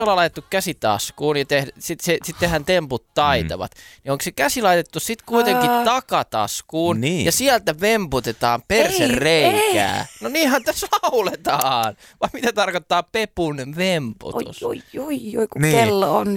ollaan laitettu käsitaskuun ja sitten tehdään temput taitavat, niin onko se käsi laitettu sitten kuitenkin takataskuun ja sieltä vemputetaan persereikää? No niinhän tässä lauletaan. Vai mitä tarkoittaa Pepun vemputus? Oi, kun kello on